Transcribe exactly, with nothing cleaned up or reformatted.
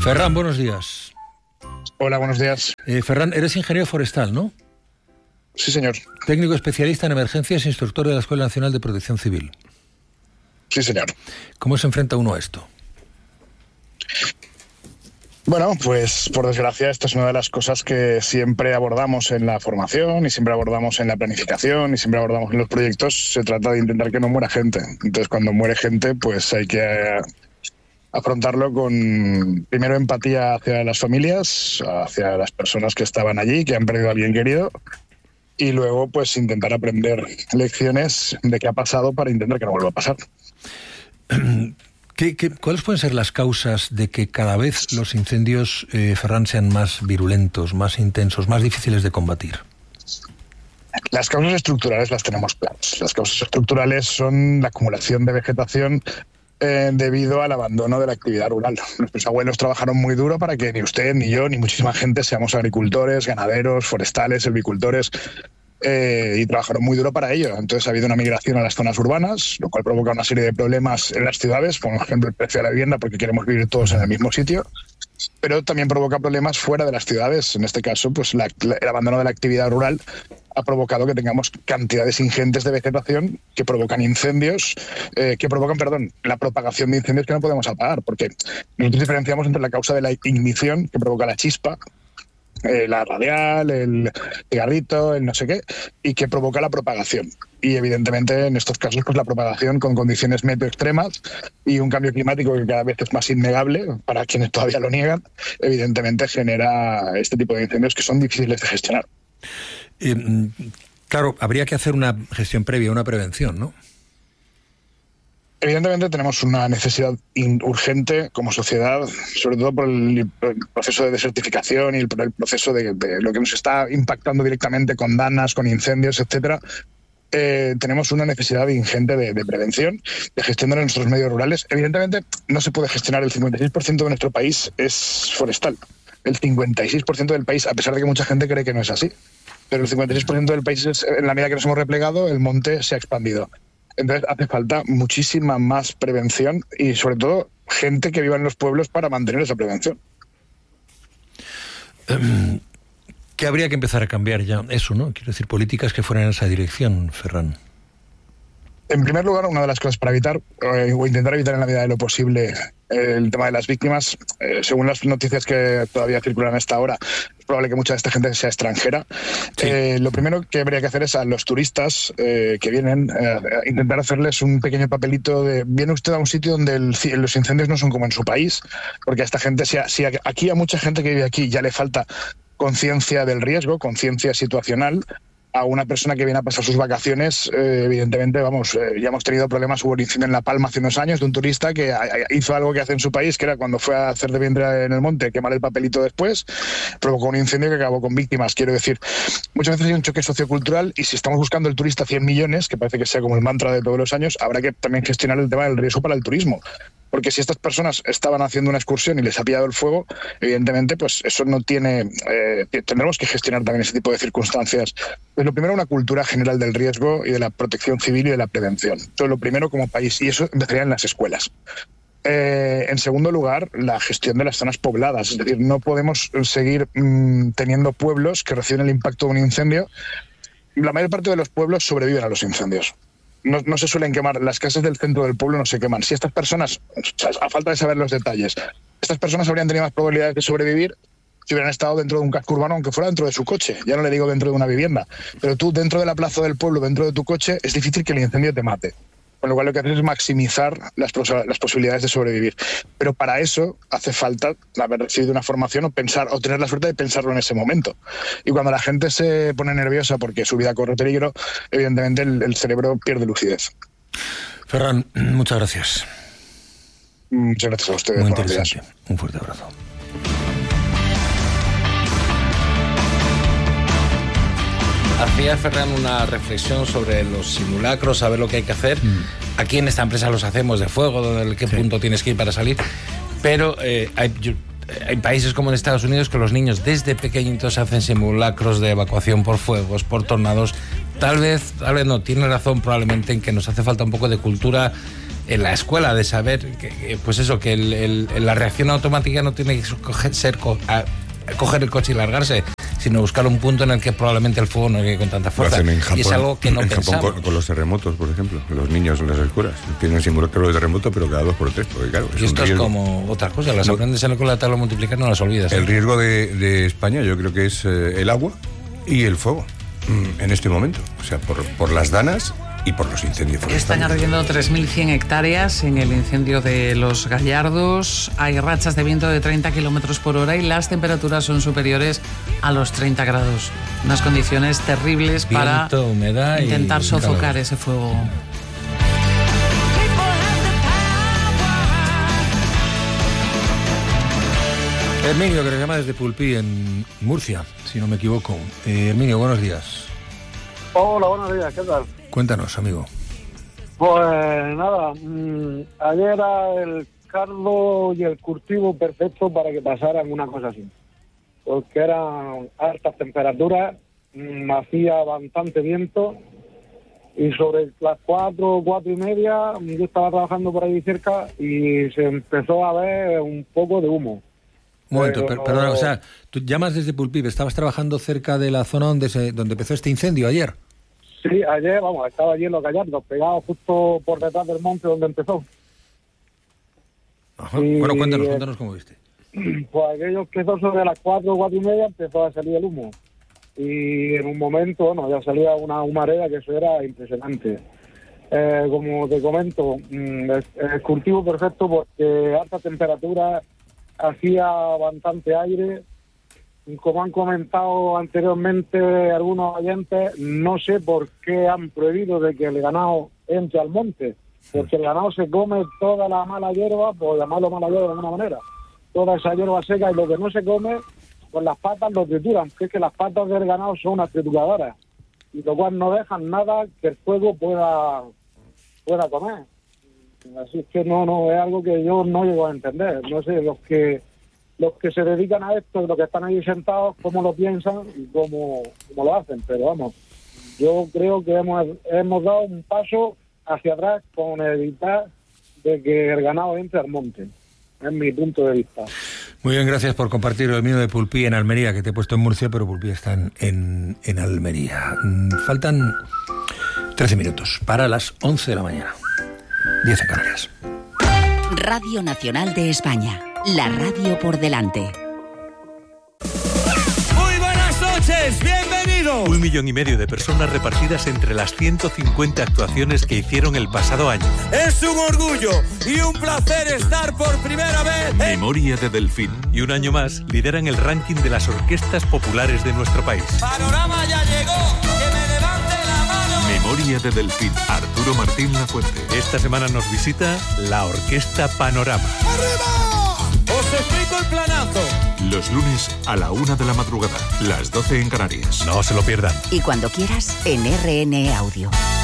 Ferran, buenos días. Hola, buenos días. Eh, Ferran, eres ingeniero forestal, ¿no? Sí, señor. Técnico especialista en emergencias e instructor de la Escuela Nacional de Protección Civil. Sí, señor. ¿Cómo se enfrenta uno a esto? Bueno, pues por desgracia esta es una de las cosas que siempre abordamos en la formación y siempre abordamos en la planificación y siempre abordamos en los proyectos. Se trata de intentar que no muera gente. Entonces, cuando muere gente, pues hay que afrontarlo con, primero, empatía hacia las familias, hacia las personas que estaban allí, que han perdido a alguien querido, y luego pues intentar aprender lecciones de qué ha pasado para intentar que no vuelva a pasar. ¿Qué, qué, ¿Cuáles pueden ser las causas de que cada vez los incendios, eh, Ferran, sean más virulentos, más intensos, más difíciles de combatir? Las causas estructurales las tenemos claras. Las causas estructurales son la acumulación de vegetación eh, debido al abandono de la actividad rural. Nuestros abuelos trabajaron muy duro para que ni usted, ni yo, ni muchísima gente seamos agricultores, ganaderos, forestales, silvicultores, eh, y trabajaron muy duro para ello. Entonces ha habido una migración a las zonas urbanas, lo cual provoca una serie de problemas en las ciudades, como por ejemplo el precio de la vivienda, porque queremos vivir todos en el mismo sitio, pero también provoca problemas fuera de las ciudades. En este caso, pues la, la, el abandono de la actividad rural ha provocado que tengamos cantidades ingentes de vegetación que provocan incendios, eh, que provocan, perdón, la propagación de incendios que no podemos apagar, porque nosotros diferenciamos entre la causa de la ignición, que provoca la chispa, eh, la radial, el cigarrito, el no sé qué, y que provoca la propagación. Y evidentemente en estos casos pues la propagación con condiciones meteo extremas y un cambio climático que cada vez es más innegable para quienes todavía lo niegan, evidentemente genera este tipo de incendios que son difíciles de gestionar. Eh, claro, habría que hacer una gestión previa, una prevención, ¿no? Evidentemente tenemos una necesidad urgente como sociedad, sobre todo por el, por el proceso de desertificación y por el proceso de, de lo que nos está impactando directamente con danas, con incendios, etcétera. Eh, tenemos una necesidad ingente de, de prevención, de gestión de nuestros medios rurales. Evidentemente no se puede gestionar. El cincuenta y seis por ciento de nuestro país es forestal. El cincuenta y seis por ciento del país, a pesar de que mucha gente cree que no es así, pero el cincuenta y seis por ciento del país, es, en la medida que nos hemos replegado, el monte se ha expandido. Entonces hace falta muchísima más prevención y sobre todo gente que viva en los pueblos para mantener esa prevención. ¿Qué habría que empezar a cambiar ya? Eso, ¿no? Quiero decir, políticas que fueran en esa dirección, Ferran. En primer lugar, una de las cosas para evitar, eh, o intentar evitar en la medida de lo posible, eh, el tema de las víctimas, eh, según las noticias que todavía circulan a esta hora, es probable que mucha de esta gente sea extranjera. Sí. Eh, lo primero que habría que hacer es a los turistas eh, que vienen, eh, intentar hacerles un pequeño papelito de viene usted a un sitio donde el, los incendios no son como en su país, porque a esta gente, si, a, si a, aquí a mucha gente que vive aquí ya le falta conciencia del riesgo, conciencia situacional. A una persona que viene a pasar sus vacaciones, eh, evidentemente, vamos, eh, ya hemos tenido problemas. Hubo un incendio en La Palma hace unos años de un turista que a, a, hizo algo que hace en su país, que era cuando fue a hacer de vientre en el monte, quemar el papelito después, provocó un incendio que acabó con víctimas. Quiero decir, muchas veces hay un choque sociocultural y si estamos buscando el turista cien millones, que parece que sea como el mantra de todos los años, habrá que también gestionar el tema del riesgo para el turismo. Porque si estas personas estaban haciendo una excursión y les ha pillado el fuego, evidentemente, pues eso no tiene... Eh, tendremos que gestionar también ese tipo de circunstancias. Pues lo primero, una cultura general del riesgo y de la protección civil y de la prevención. Eso es lo primero como país, y eso empezaría en las escuelas. Eh, en segundo lugar, la gestión de las zonas pobladas. Es decir, no podemos seguir mmm, teniendo pueblos que reciben el impacto de un incendio. La mayor parte de los pueblos sobreviven a los incendios. No, no se suelen quemar, las casas del centro del pueblo no se queman. Si estas personas, a falta de saber los detalles, estas personas habrían tenido más probabilidades de sobrevivir si hubieran estado dentro de un casco urbano, aunque fuera dentro de su coche. Ya no le digo dentro de una vivienda, pero tú dentro de la plaza del pueblo, dentro de tu coche, es difícil que el incendio te mate. Con lo cual lo que haces es maximizar las, las posibilidades de sobrevivir. Pero para eso hace falta haber recibido una formación o pensar o tener la suerte de pensarlo en ese momento. Y cuando la gente se pone nerviosa porque su vida corre peligro, evidentemente el, el cerebro pierde lucidez. Ferran, muchas gracias. Muchas gracias a ustedes. Muy interesante. Un fuerte abrazo. Hacía Ferran una reflexión sobre los simulacros, saber lo que hay que hacer. Mm. Aquí en esta empresa los hacemos de fuego, de qué sí. punto tienes que ir para salir. Pero eh, hay, yo, hay países como en Estados Unidos que los niños desde pequeñitos hacen simulacros de evacuación por fuegos, por tornados. Tal vez, tal vez no, tiene razón probablemente en que nos hace falta un poco de cultura en la escuela de saber que, pues eso, que el, el, la reacción automática no tiene que coger, ser co, a, coger el coche y largarse, sino buscar un punto en el que probablemente el fuego no llegue con tanta fuerza. En Japón, y es algo que no en pensamos. Japón con, con los terremotos, por ejemplo, los niños en las escuelas tienen simulacro de terremoto, pero cada dos por tres, porque claro, es y esto un riesgo. Es como otra cosa, las no, aprendes en la escuela de tabla multiplicar, no las olvidas. El ¿eh? riesgo de, de España yo creo que es eh, el agua y el fuego mm, en este momento, o sea, por, por las danas y por los incendios forestales. Están ardiendo tres mil cien hectáreas en el incendio de Los Gallardos. Hay rachas de viento de treinta kilómetros por hora y las temperaturas son superiores a los treinta grados. Unas condiciones terribles viento, para humedad intentar y sofocar calor. ese fuego. Herminio, que nos llama desde Pulpí, en Murcia, si no me equivoco. Eh, Herminio, buenos días. Hola, buenos días, ¿qué tal? Cuéntanos, amigo. Pues nada, mmm, ayer era el caldo y el cultivo perfecto para que pasaran una cosa así. Porque eran altas temperaturas, mmm, hacía bastante viento y sobre las cuatro, cuatro y media yo estaba trabajando por ahí cerca y se empezó a ver un poco de humo. Un momento, pero, perdona, o sea, tú llamas desde Pulpí, ¿estabas trabajando cerca de la zona donde, se, donde empezó este incendio ayer? Sí, ayer, vamos, estaba allí en Los Gallardos, pegado justo por detrás del monte donde empezó. Ajá. Y, bueno, cuéntanos, cuéntanos cómo viste. Pues aquello empezó sobre las cuatro, cuatro y media, empezó a salir el humo. Y en un momento, bueno, ya salía una humareda que eso era impresionante. Eh, como te comento, es, es cultivo perfecto porque alta temperatura, hacía bastante aire. Como han comentado anteriormente algunos oyentes, no sé por qué han prohibido de que el ganado entre al monte, porque el ganado se come toda la mala hierba, por llamarlo mala hierba de alguna manera, toda esa hierba seca, y lo que no se come, con las patas lo trituran, que es que las patas del ganado son unas trituradoras, y lo cual no dejan nada que el fuego pueda, pueda comer. Así es que no, no, es algo que yo no llego a entender. No sé, los que los que se dedican a esto, los que están ahí sentados, cómo lo piensan y cómo, cómo lo hacen, pero vamos, yo creo que hemos, hemos dado un paso hacia atrás con evitar de que el ganado entre al monte, es mi punto de vista. Muy bien, gracias por compartir el mío de Pulpí en Almería, que te he puesto en Murcia, pero Pulpí está en, en, en Almería. Faltan trece minutos para las once de la mañana, diez en Canarias. Radio Nacional de España. La radio por delante. Muy buenas noches, bienvenidos. Un millón y medio de personas repartidas entre las ciento cincuenta actuaciones que hicieron el pasado año. Es un orgullo y un placer estar por primera vez en... Memoria de Delfín. Y un año más lideran el ranking de las orquestas populares de nuestro país. Panorama ya llegó, que me levante la mano. Memoria de Delfín. Arturo Martín Lafuente. Esta semana nos visita la Orquesta Panorama. ¡Arriba! Os explico el planazo. Los lunes a la una de la madrugada, las doce en Canarias. No se lo pierdan. Y cuando quieras, en R N E Audio.